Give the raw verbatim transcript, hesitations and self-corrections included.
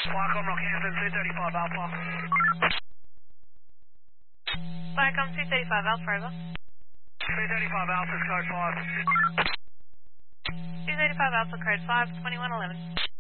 Welcome, Rockhampton, two thirty-five Alpha. Welcome, two thirty-five Alpha, over. two thirty-five Alpha, code five. two thirty-five Alpha, code five, twenty-one eleven.